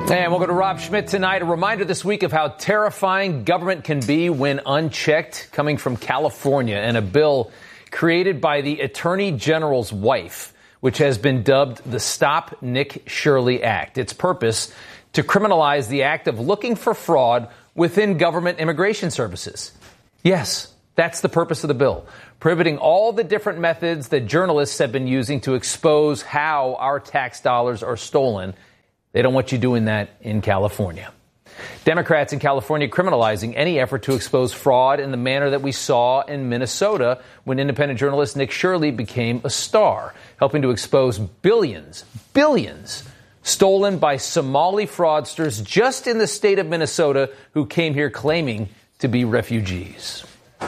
And we'll go to Rob Schmitt tonight. A reminder this week of how terrifying government can be when unchecked, coming from California, and a bill created by the Attorney General's wife, which has been dubbed the Stop Nick Shirley Act. Its purpose to criminalize the act of looking for fraud within government immigration services. Yes, that's the purpose of the bill, prohibiting all the different methods that journalists have been using to expose how our tax dollars are stolen. They don't want you doing that in California. Democrats in California criminalizing any effort to expose fraud in the manner that we saw in Minnesota when independent journalist Nick Shirley became a star, helping to expose billions stolen by Somali fraudsters just in the state of Minnesota who came here claiming to be refugees.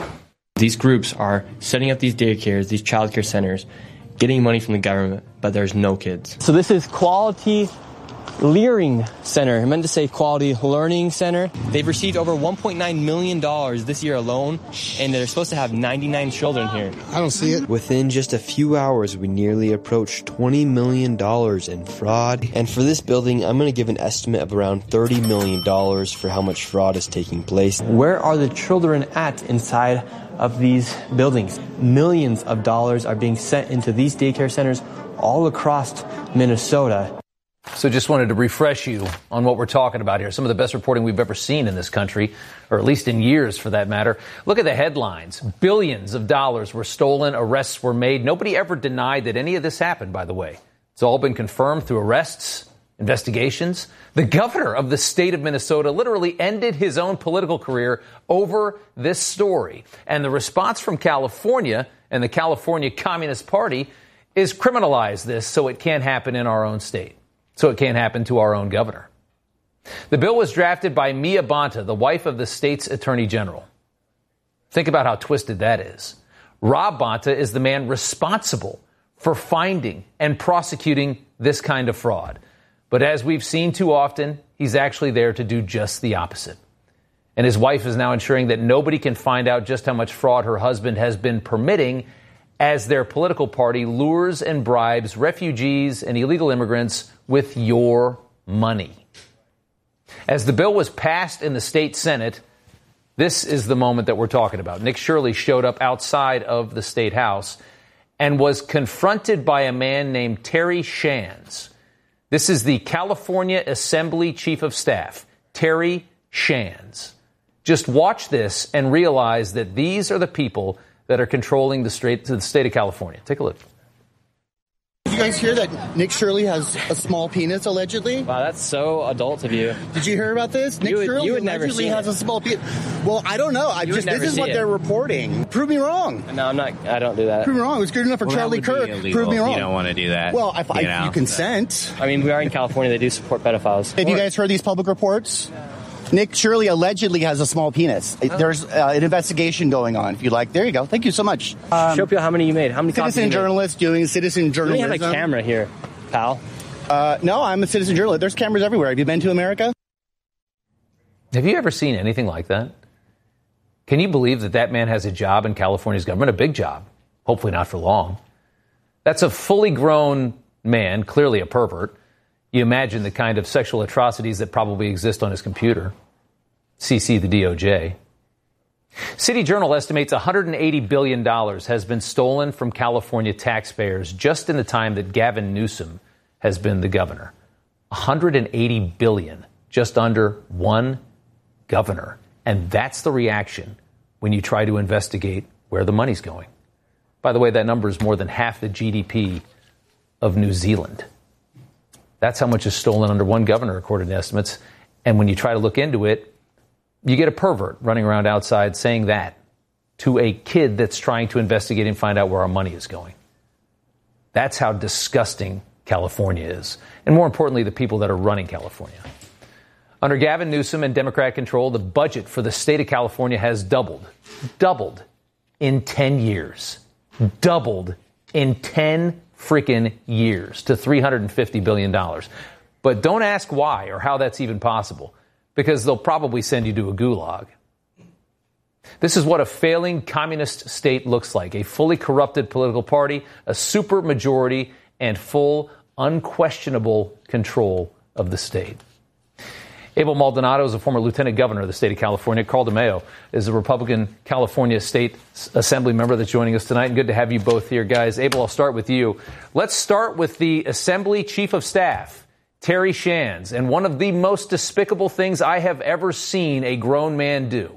These groups are setting up these daycares, these child care centers, getting money from the government, but there's no kids. So this is Quality Learning Center. I meant to say Quality Learning Center. They've received over $1.9 million this year alone, and they're supposed to have 99 children here. I don't see it. Within just a few hours, we nearly approached $20 million in fraud. And for this building, I'm going to give an estimate of around $30 million for how much fraud is taking place. Where are the children at inside of these buildings? Millions of dollars are being sent into these daycare centers all across Minnesota. So just wanted to refresh you on what we're talking about here. Some of the best reporting we've ever seen in this country, or at least in years for that matter. Look at the headlines. Billions of dollars were stolen. Arrests were made. Nobody ever denied that any of this happened, by the way. It's all been confirmed through arrests, investigations. The governor of the state of Minnesota literally ended his own political career over this story. And the response from California and the California Communist Party is criminalize this so it can't happen in our own state. So it can't happen to our own governor. The bill was drafted by Mia Bonta, the wife of the state's attorney general. Think about how twisted that is. Rob Bonta is the man responsible for finding and prosecuting this kind of fraud. But as we've seen too often, he's actually there to do just the opposite. And his wife is now ensuring that nobody can find out just how much fraud her husband has been permitting as their political party lures and bribes refugees and illegal immigrants with your money. As the bill was passed in the state Senate, this is the moment that we're talking about. Nick Shirley showed up outside of the state house and was confronted by a man named Terry Shands. This is the California Assembly Chief of Staff, Terry Shands. Just watch this and realize that these are the people that are controlling the state of California. Take a look. Did you guys hear that Nick Shirley has a small penis, allegedly? Wow, that's so adult of you. Did you hear about this? Nick Shirley allegedly has a small penis. Well, I don't know. This is what they're reporting. Prove me wrong. No, I'm not. I don't do that. Prove me wrong. It was good enough for Charlie Kirk. Prove me wrong. You don't want to do that. Well, if you consent. I mean, we are in California. They do support pedophiles. Have you guys heard these public reports? Nick Shirley allegedly has a small penis. There's an investigation going on, if you like. There you go. Thank you so much. Show people how many you made. How many citizen journalist doing citizen journalism. You have a camera here, pal. No, I'm a citizen journalist. There's cameras everywhere. Have you been to America? Have you ever seen anything like that? Can you believe that that man has a job in California's government, a big job? Hopefully not for long. That's a fully grown man, clearly a pervert. You imagine the kind of sexual atrocities that probably exist on his computer. CC the DOJ. City Journal estimates $180 billion has been stolen from California taxpayers just in the time that Gavin Newsom has been the governor. $180 billion, just under one governor. And that's the reaction when you try to investigate where the money's going. By the way, that number is more than half the GDP of New Zealand. That's how much is stolen under one governor, according to estimates. And when you try to look into it, you get a pervert running around outside saying that to a kid that's trying to investigate and find out where our money is going. That's how disgusting California is. And more importantly, the people that are running California. Under Gavin Newsom and Democrat control, the budget for the state of California has doubled in 10 years. Doubled in 10 freaking years to $350 billion. But don't ask why or how that's even possible, because they'll probably send you to a gulag. This is what a failing communist state looks like. A fully corrupted political party, a super majority, and full, unquestionable control of the state. Abel Maldonado is a former lieutenant governor of the state of California. Carl DeMaio is a Republican California State Assembly member that's joining us tonight. And good to have you both here, guys. Abel, I'll start with you. Let's start with the Assembly Chief of Staff, Terry Shands, and one of the most despicable things I have ever seen a grown man do.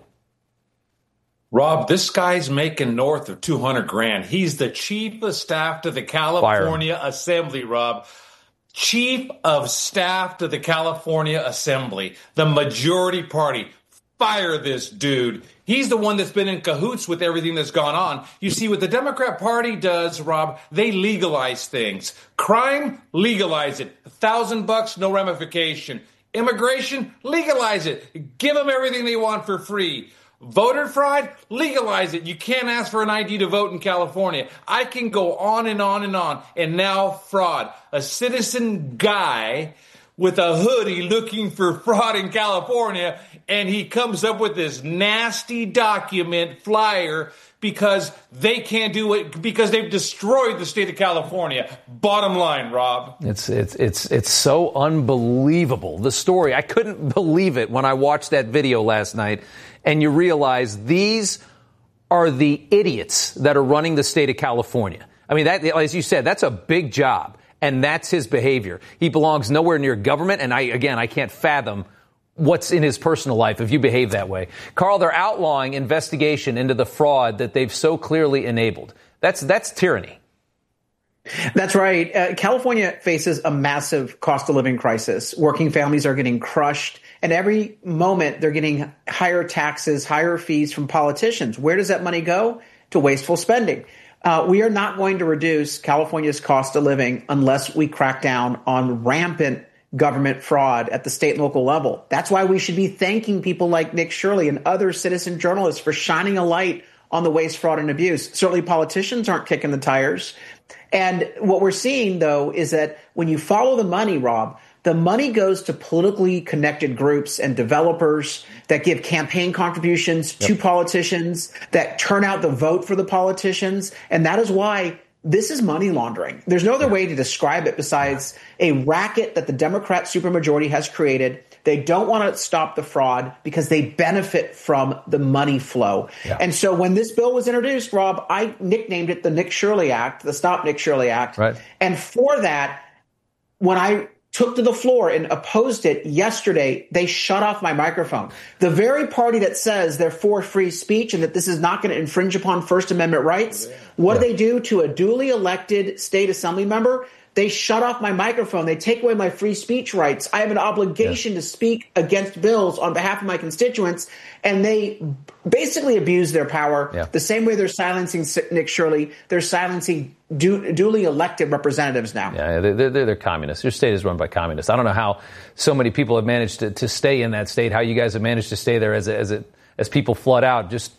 Rob, this guy's making north of $200,000. He's the Chief of Staff to the California Assembly, Rob. Chief of Staff to the California Assembly, the majority party. Fire this dude. He's the one that's been in cahoots with everything that's gone on. You see, what the Democrat Party does, Rob, they legalize things. Crime, legalize it. $1,000, no ramification. Immigration, legalize it. Give them everything they want for free. Voter fraud, legalize it. You can't ask for an ID to vote in California. I can go on and on and on. And now fraud. A citizen guy with a hoodie looking for fraud in California, and he comes up with this nasty document flyer because they can't do it because they've destroyed the state of California. Bottom line, Rob. It's so unbelievable. The story, I couldn't believe it when I watched that video last night. And you realize these are the idiots that are running the state of California. I mean, that, as you said, that's a big job, and that's his behavior. He belongs nowhere near government, and I can't fathom what's in his personal life if you behave that way. Carl, they're outlawing investigation into the fraud that they've so clearly enabled. That's tyranny. That's right. California faces a massive cost of living crisis. Working families are getting crushed. And every moment they're getting higher taxes, higher fees from politicians. Where does that money go? To wasteful spending. We are not going to reduce California's cost of living unless we crack down on rampant government fraud at the state and local level. That's why we should be thanking people like Nick Shirley and other citizen journalists for shining a light on the waste, fraud, and abuse. Certainly politicians aren't kicking the tires. And what we're seeing, though, is that when you follow the money, Rob, the money goes to politically connected groups and developers that give campaign contributions to politicians, that turn out the vote for the politicians. And that is why this is money laundering. There's no other way to describe it besides a racket that the Democrat supermajority has created. They don't want to stop the fraud because they benefit from the money flow. Yeah. And so when this bill was introduced, Rob, I nicknamed it the Nick Shirley Act, the Stop Nick Shirley Act. Right. And for that, when I took to the floor and opposed it yesterday, they shut off my microphone. The very party that says they're for free speech and that this is not going to infringe upon First Amendment rights, what do they do to a duly elected state assembly member? They shut off my microphone. They take away my free speech rights. I have an obligation to speak against bills on behalf of my constituents, and they basically abuse their power. The same way they're silencing Nick Shirley, they're silencing duly elected representatives now. Yeah, they're communists. Your state is run by communists. I don't know how so many people have managed to stay in that state, how you guys have managed to stay there as people flood out. Just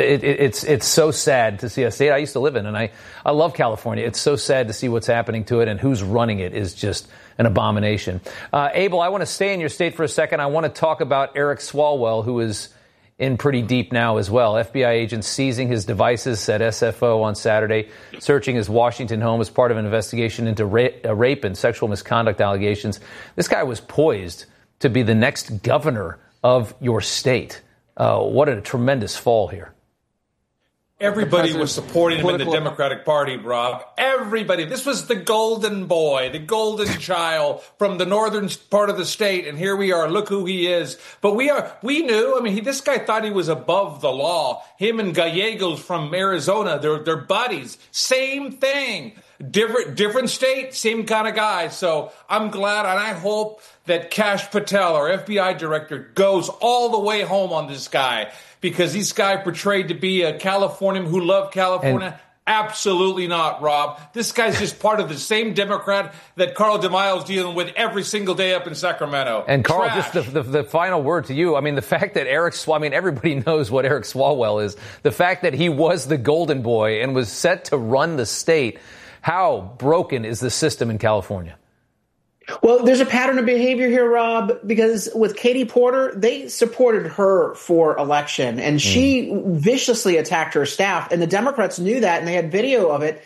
It's so sad to see a state I used to live in, and I love California. It's so sad to see what's happening to it, and who's running it is just an abomination. Abel, I want to stay in your state for a second. I want to talk about Eric Swalwell, who is in pretty deep now as well. FBI agents seizing his devices at SFO on Saturday, searching his Washington home as part of an investigation into rape and sexual misconduct allegations. This guy was poised to be the next governor of your state. What a tremendous fall here. Everybody was supporting him in the Democratic Party, Rob. Everybody. This was the golden boy, the golden child from the northern part of the state. And here we are. Look who he is. But we knew. I mean, this guy thought he was above the law. Him and Gallegos from Arizona, they're buddies. Same thing. Different state, same kind of guy. So I'm glad, and I hope that Kash Patel, our FBI director, goes all the way home on this guy, because this guy portrayed to be a Californian who loved California. Absolutely not, Rob. This guy's just part of the same Democrat that Carl DeMaio is dealing with every single day up in Sacramento. And Carl, just the final word to you. I mean, the fact that everybody knows what Eric Swalwell is. The fact that he was the golden boy and was set to run the state. How broken is the system in California? Well, there's a pattern of behavior here, Rob, because with Katie Porter, they supported her for election, and she viciously attacked her staff, and the Democrats knew that, and they had video of it.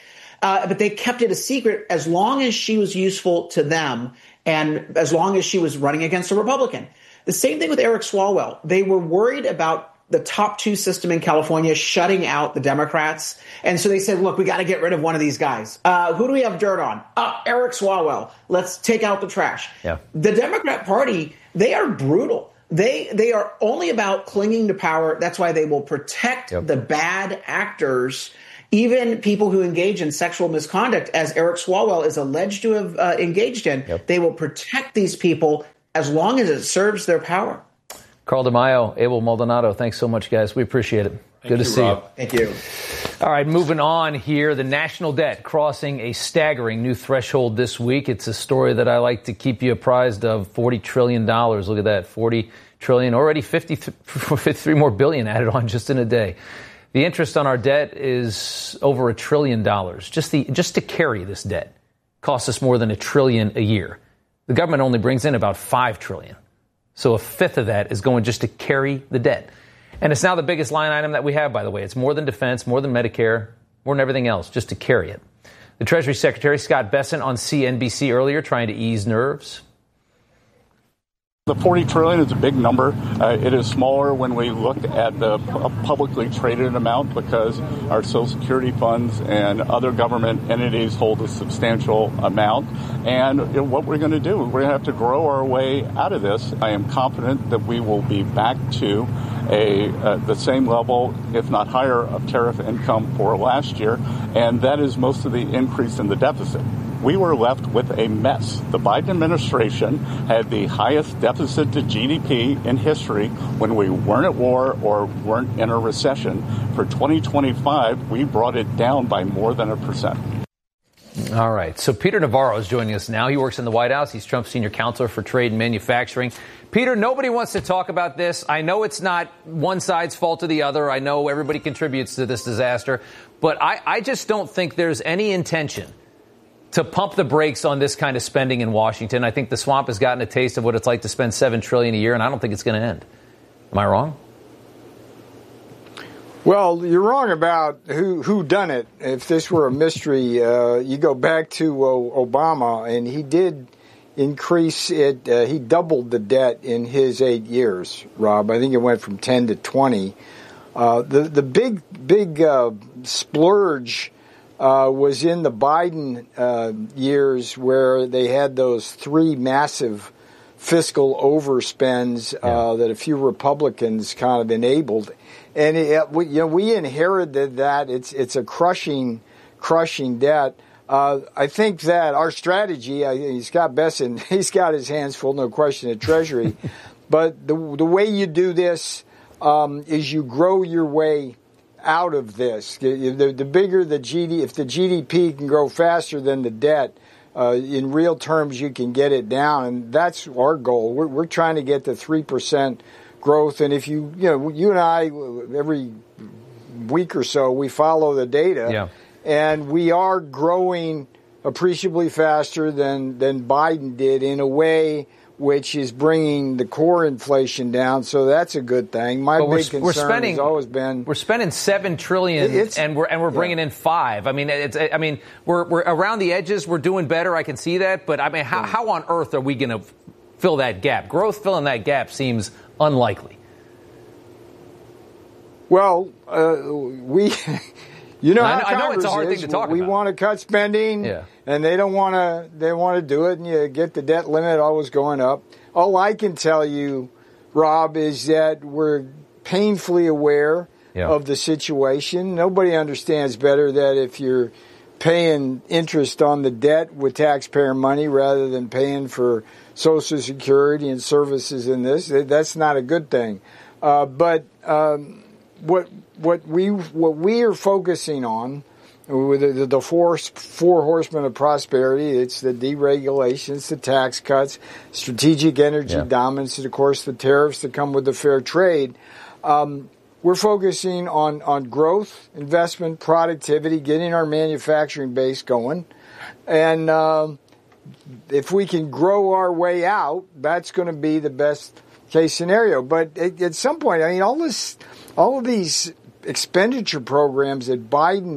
but they kept it a secret as long as she was useful to them and as long as she was running against a Republican. The same thing with Eric Swalwell. They were worried about the top two system in California shutting out the Democrats. And so they said, look, we got to get rid of one of these guys. Who do we have dirt on? Eric Swalwell. Let's take out the trash. Yeah. The Democrat Party, they are brutal. They are only about clinging to power. That's why they will protect the bad actors, even people who engage in sexual misconduct, as Eric Swalwell is alleged to have engaged in. They will protect these people as long as it serves their power. Carl DeMaio, Abel Maldonado, thanks so much, guys. We appreciate it. Good to see you. Thank you. All right, moving on here. The national debt crossing a staggering new threshold this week. It's a story that I like to keep you apprised of. $40 trillion. Look at that. $40 trillion. Already 53 more billion added on just in a day. The interest on our debt is over $1 trillion. Just to carry this debt costs us more than $1 trillion a year. The government only brings in about $5 trillion. So a fifth of that is going just to carry the debt. And it's now the biggest line item that we have, by the way. It's more than defense, more than Medicare, more than everything else, just to carry it. The Treasury Secretary, Scott Bessent, on CNBC earlier, trying to ease nerves. The $40 trillion is a big number. It is smaller when we look at the publicly traded amount because our Social Security funds and other government entities hold a substantial amount. And what we're going to do, we're going to have to grow our way out of this. I am confident that we will be back to the same level, if not higher, of tariff income for last year. And that is most of the increase in the deficit. We were left with a mess. The Biden administration had the highest deficit to GDP in history when we weren't at war or weren't in a recession. For 2025, we brought it down by more than 1%. All right. So Peter Navarro is joining us now. He works in the White House. He's Trump's senior counselor for trade and manufacturing. Peter, nobody wants to talk about this. I know it's not one side's fault or the other. I know everybody contributes to this disaster. But I just don't think there's any intention to pump the brakes on this kind of spending in Washington. I think the swamp has gotten a taste of what it's like to spend $7 trillion a year, and I don't think it's going to end. Am I wrong? Well, you're wrong about who done it. If this were a mystery, you go back to Obama, and he did increase it. He doubled the debt in his 8 years, Rob. I think it went from 10 to 20. The big splurge was in the Biden years where they had those three massive fiscal overspends that a few Republicans kind of enabled. And we inherited that. It's a crushing debt. I think that our strategy, Scott Bessent, he's got his hands full, no question, at Treasury. But the way you do this is you grow your way out of this. The bigger the GDP, if the GDP can grow faster than the debt, in real terms, you can get it down, and that's our goal. We're trying to get to 3% growth, and if you and I, every week or so, we follow the data, and we are growing appreciably faster than Biden did in a way which is bringing the core inflation down, so that's a good thing. My big concern has always been we're spending $7 trillion, and we're bringing in $5. I mean, we're around the edges. We're doing better. I can see that, but I mean, how on earth are we going to fill that gap? Growth filling that gap seems unlikely. Well, we. You know how I know it's a hard thing to talk about. We want to cut spending, and they don't want to. They want to do it, and you get the debt limit always going up. All I can tell you, Rob, is that we're painfully aware of the situation. Nobody understands better that if you're paying interest on the debt with taxpayer money rather than paying for Social Security and services in this, that's not a good thing. But what we are focusing on with the four horsemen of prosperity, it's the deregulation, it's the tax cuts, strategic energy dominance, and of course the tariffs that come with the fair trade. We're focusing on growth, investment, productivity, getting our manufacturing base going, and if we can grow our way out, that's going to be the best case scenario. But at some point, I mean, all of these expenditure programs that Biden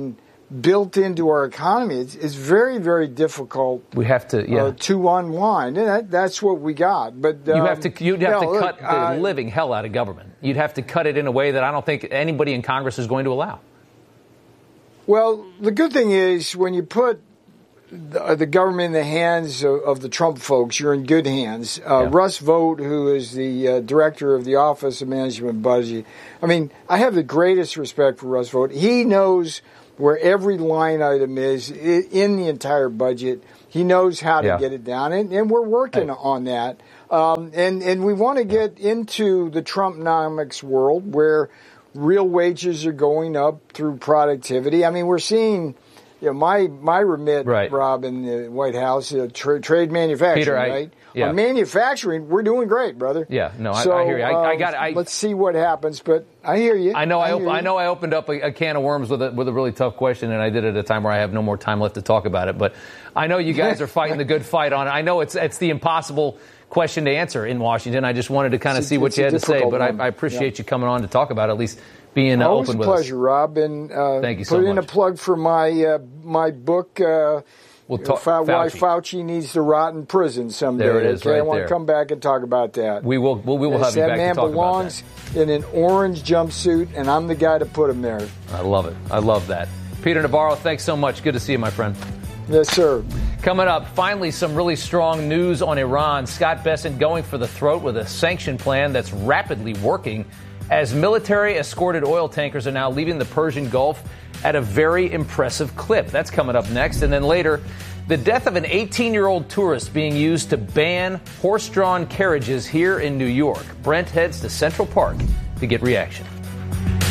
built into our economy. It's very, very difficult. We have to unwind, and that's what we got. But you'd have to cut the living hell out of government. You'd have to cut it in a way that I don't think anybody in Congress is going to allow. Well, the good thing is when you put the government in the hands of the Trump folks, you're in good hands. Russ Vought, who is the director of the Office of Management and Budget, I mean, I have the greatest respect for Russ Vought. He knows where every line item is in the entire budget. He knows how to get it down, and we're working on that. And we want to get into the Trumpnomics world where real wages are going up through productivity. I mean, we're seeing, my remit, Rob, in the White House, trade manufacturing, Peter, right? On manufacturing, we're doing great, brother. Yeah, no, so, I hear you. Let's see what happens, but I hear you. I know I opened up a can of worms with a really tough question, and I did it at a time where I have no more time left to talk about it. But I know you guys are fighting the good fight on it. I know it's the impossible question to answer in Washington. I just wanted to kind of see what you had to say, but I appreciate you coming on to talk about it, at least being open with us. Always a pleasure, Rob. And thank you so much. Put in a plug for my book. Why Fauci needs to rot in prison someday. There it is, okay? right I want there. to come back and talk about that. We will have you back to talk about that. That man belongs in an orange jumpsuit, and I'm the guy to put him there. I love it. I love that. Peter Navarro, thanks so much. Good to see you, my friend. Yes, sir. Coming up, finally, some really strong news on Iran. Scott Bessent going for the throat with a sanction plan that's rapidly working as military-escorted oil tankers are now leaving the Persian Gulf at a very impressive clip. That's coming up next. And then later, the death of an 18-year-old tourist being used to ban horse-drawn carriages here in New York. Brent heads to Central Park to get reaction.